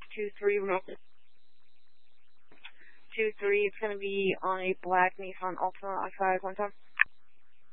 23, remember. 23, it's going to be on a black Nissan Altima I-5 one time.